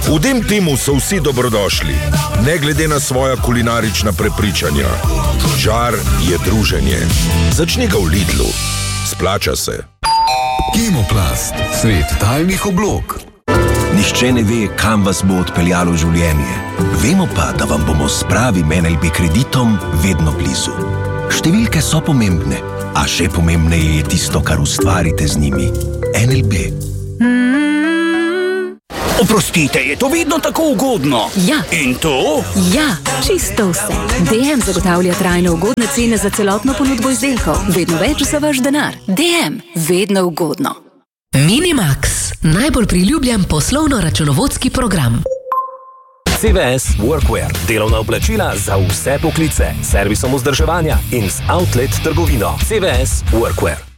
V tem timu so vsi dobrodošli, ne glede na svoja kulinarična prepričanja. Žar je druženje. Začni ga v Lidlu. Splača se. Kemoplast, svet talnih oblog. Nihče ne ve, kam vas bo odpeljalo življenje. Vemo pa, da vam bomo s pravim NLB kreditom vedno blizu. Številke so pomembne, a še pomembneje je tisto, kar ustvarite z njimi. NLB. Oprostite, je to vedno tako ugodno? Ja. In to? Ja, čisto vse. DM zagotavlja trajno ugodne cene za celotno ponudbo izdelkov. Vedno več za vaš denar. DM, vedno ugodno. Minimax, najbolj priljubljen poslovno-računovodski program. CVS Workwear, delovna oblačila za vse poklice, servisom vzdrževanja in z outlet trgovino. CVS Workwear.